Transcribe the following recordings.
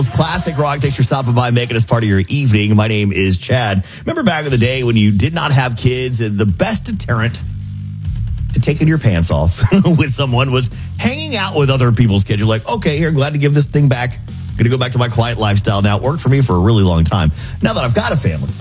Classic Rock. Thanks for stopping by, making us part of your evening. My name is Chad. Remember back in the day when you did not have kids, the best deterrent to taking your pants off with someone was hanging out with other people's kids. You're like, okay, here, glad to give this thing back. Going to go back to my quiet lifestyle now. It worked for me for a really long time. Now that I've got a family,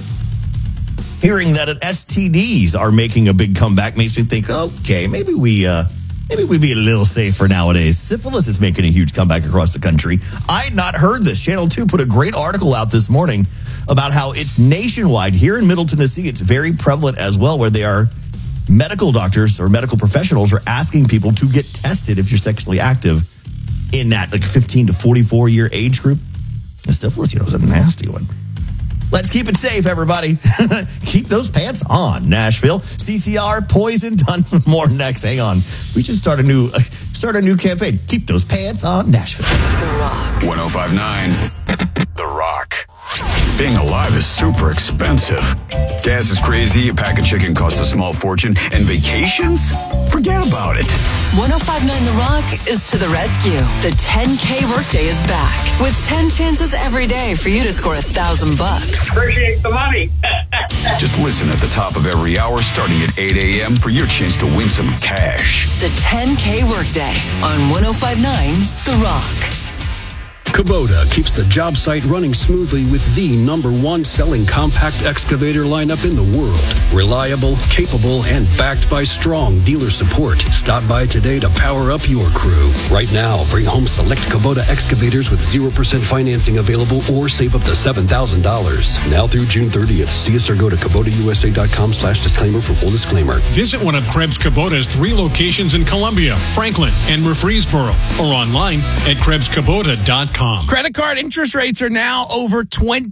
hearing that STDs are making a big comeback makes me think, okay, maybe we be a little safer nowadays. Syphilis is making a huge comeback across the country. I had not heard this. Channel 2 put a great article out this morning about how it's nationwide. Here in Middle Tennessee, it's very prevalent as well, where they are medical doctors or medical professionals are asking people to get tested if you're sexually active in that 15 to 44 year age group. The syphilis, is a nasty one. Let's keep it safe, everybody. Keep those pants on, Nashville. CCR, Poison, done. More next. Hang on. We should start a new campaign. Keep those pants on, Nashville. The Rock. 105.9. The Rock. Being alive is super expensive. Gas is crazy, a pack of chicken costs a small fortune, and vacations? Forget about it. 105.9 The Rock is to the rescue. The 10K workday is back with 10 chances every day for you to score $1,000. Appreciate the money. Just listen at the top of every hour starting at 8 a.m. for your chance to win some cash. The 10K workday on 105.9 The Rock. Kubota keeps the job site running smoothly with the #1 selling compact excavator lineup in the world. Reliable, capable, and backed by strong dealer support. Stop by today to power up your crew. Right now, bring home select Kubota excavators with 0% financing available or save up to $7,000. Now through June 30th. See us or go to KubotaUSA.com/disclaimer for full disclaimer. Visit one of Krebs Kubota's 3 locations in Columbia, Franklin, and Murfreesboro, or online at KrebsKubota.com. Credit card interest rates are now over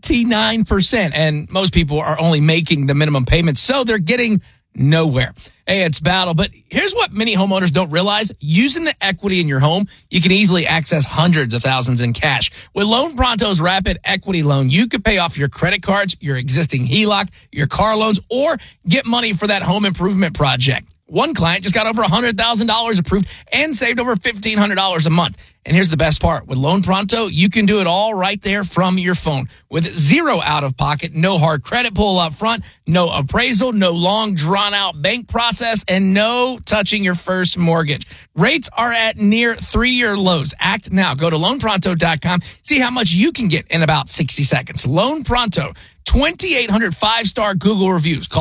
29%, and most people are only making the minimum payments, so they're getting nowhere. Hey, it's battle, but here's what many homeowners don't realize. Using the equity in your home, you can easily access hundreds of thousands in cash. With Loan Pronto's Rapid Equity Loan, you could pay off your credit cards, your existing HELOC, your car loans, or get money for that home improvement project. One client just got over $100,000 approved and saved over $1,500 a month. And here's the best part. With Loan Pronto, you can do it all right there from your phone with zero out-of-pocket, no hard credit pull up front, no appraisal, no long, drawn-out bank process, and no touching your first mortgage. Rates are at near 3-year lows. Act now. Go to loanpronto.com. See how much you can get in about 60 seconds. Loan Pronto. 2,800 5-star Google reviews. Call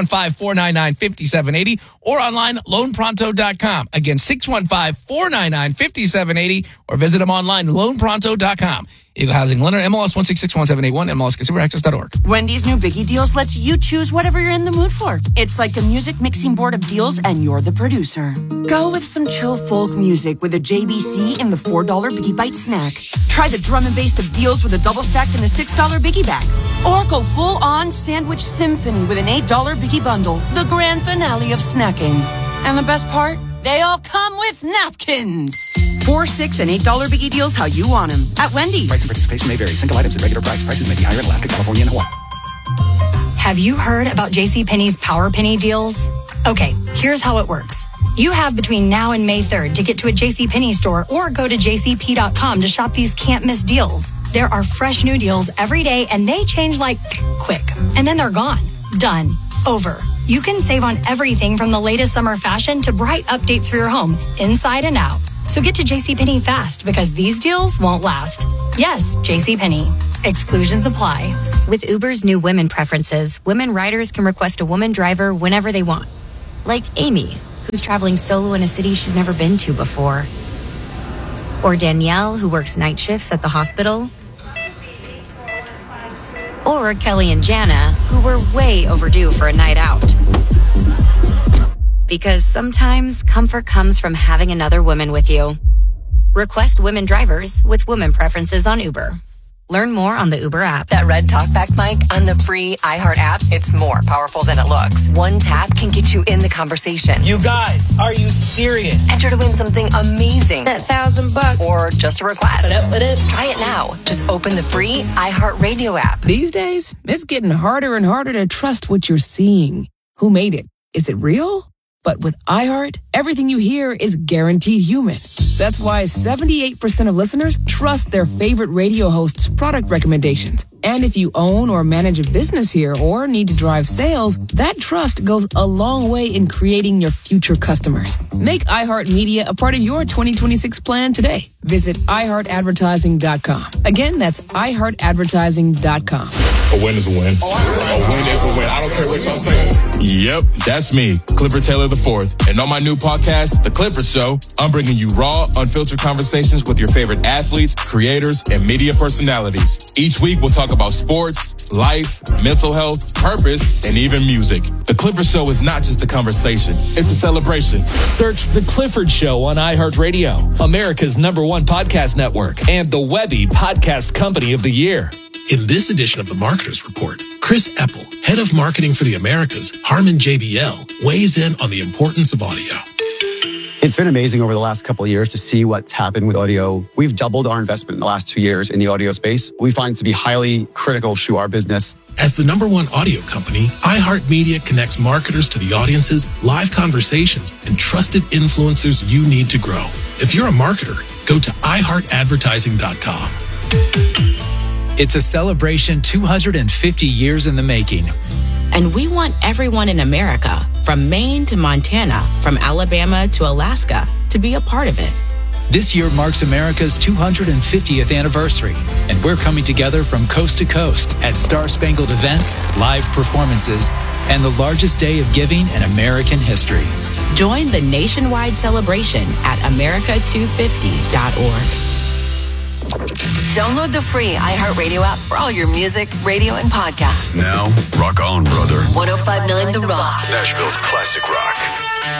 615-499-5780 or online loanpronto.com. Again, 615-499-5780 or visit them online loanpronto.com. Eagle Housing Lender, MLS 1661781, MLSConsumerAccess.org. Wendy's new Biggie Deals lets you choose whatever you're in the mood for. It's like a music mixing board of deals, and you're the producer. Go with some chill folk music with a JBC in the $4 Biggie Bite snack. Try the drum and bass of deals with a double stack in the $6 Biggie bag. Or go full-on sandwich symphony with an $8 Biggie bundle, the grand finale of snacking. And the best part? They all come with napkins. $4, $6, and $8 Biggie Deals how you want them at Wendy's. Price and participation may vary. Single items at regular price. Prices may be higher in Alaska, California, and Hawaii. Have you heard about JCPenney's Power Penny deals? Okay, here's how it works. You have between now and May 3rd to get to a JCPenney store or go to jcp.com to shop these can't-miss deals. There are fresh new deals every day, and they change like quick. And then they're gone. Done. Over. You can save on everything from the latest summer fashion to bright updates for your home, inside and out. So get to JCPenney fast because these deals won't last. Yes, JCPenney. Exclusions apply. With Uber's new women preferences, women riders can request a woman driver whenever they want. Like Amy, who's traveling solo in a city she's never been to before. Or Danielle, who works night shifts at the hospital. Or Kelly and Jana, who were way overdue for a night out. Because sometimes comfort comes from having another woman with you. Request women drivers with women preferences on Uber. Learn more on the Uber app. That red talkback mic on the free iHeart app, it's more powerful than it looks. One tap can get you in the conversation. You guys, are you serious? Enter to win something amazing. That $1,000. Or just a request. What up? Try it now. Just open the free iHeart Radio app. These days, it's getting harder and harder to trust what you're seeing. Who made it? Is it real? But with iHeart, everything you hear is guaranteed human. That's why 78% of listeners trust their favorite radio host's product recommendations. And if you own or manage a business here or need to drive sales, that trust goes a long way in creating your future customers. Make iHeartMedia a part of your 2026 plan today. Visit iHeartAdvertising.com. Again, that's iHeartAdvertising.com. A win is a win. A win is a win. I don't care what y'all say. Yep, that's me, Clifford Taylor IV. And on my new podcast, The Clifford Show, I'm bringing you raw, unfiltered conversations with your favorite athletes, creators, and media personalities. Each week, we'll talk about sports, life, mental health, purpose, and even music. The Clifford Show is not just a conversation. It's a celebration. Search The Clifford Show on iHeartRadio, America's #1 podcast network, and the Webby Podcast Company of the Year. In this edition of the Marketers Report, Chris Epple, head of marketing for the Americas, Harman JBL, weighs in on the importance of audio. It's been amazing over the last couple of years to see what's happened with audio. We've doubled our investment in the last 2 years in the audio space. We find it to be highly critical to our business. As the #1 audio company, iHeartMedia connects marketers to the audiences, live conversations, and trusted influencers you need to grow. If you're a marketer, go to iHeartAdvertising.com. It's a celebration 250 years in the making. And we want everyone in America, from Maine to Montana, from Alabama to Alaska, to be a part of it. This year marks America's 250th anniversary, and we're coming together from coast to coast at Star-Spangled events, live performances, and the largest day of giving in American history. Join the nationwide celebration at america250.org. Download the free iHeartRadio app for all your music, radio, and podcasts. Now, rock on, brother. 105.9 The Rock. Nashville's classic rock.